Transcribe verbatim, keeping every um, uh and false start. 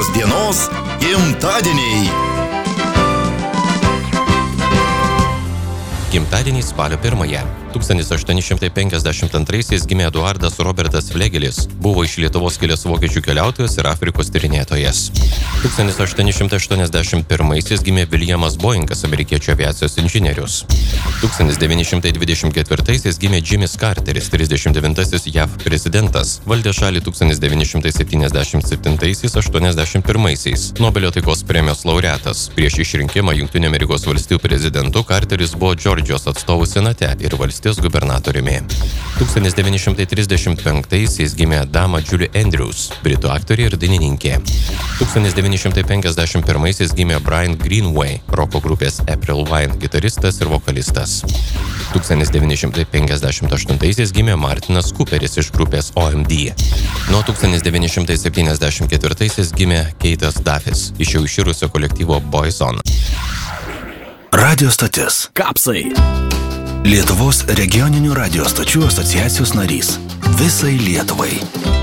šios dienos gimtadieniai. Gimtadienį spalio pirmąją. tūkstantis aštuoni šimtai penkiasdešimt antraisiais gimė Eduardas Robertas Flegelis, buvo iš Lietuvos kilęs vokiečių keliautojas ir Afrikos tyrinėtojas. tūkstantis aštuoni šimtai aštuoniasdešimt pirmaisiais gimė Williamas Boeingas, amerikiečių aviacijos inžinierius. tūkstantis devyni šimtai dvidešimt ketvirtaisiais gimė Jimis Carteris, trisdešimt devintasis J A V prezidentas, valdė šalį tūkstantis devyni šimtai septyniasdešimt septintaisiais - aštuoniasdešimt pirmaisiais, Nobelio taikos premijos laureatas. Prieš išrinkimą Jungtinių Amerikos valstijų prezidentu Carteris buvo Džordžijos atstovų senate ir valstijos gubernatoriumi. tūkstantis devyni šimtai trisdešimt penktaisiais gimė dama Julie Andrews, britų aktorė ir dainininkė. tūkstantis devyni šimtai penkiasdešimt pirmaisiais gimė Brian Greenway, roko grupės April Wine gitaristas ir vokalistas. tūkstantis devyni šimtai penkiasdešimt aštuntaisiais gimė Martinas Cooperis iš grupės O M D. Nuo tūkstantis devyni šimtai septyniasdešimt ketvirtaisiais gimė Keitas Duffis iš jau iširusio kolektyvo Boyzone. Radio stotis. Kapsai. Lietuvos regioninių radio stočių asociacijos narys. Visai Lietuvai.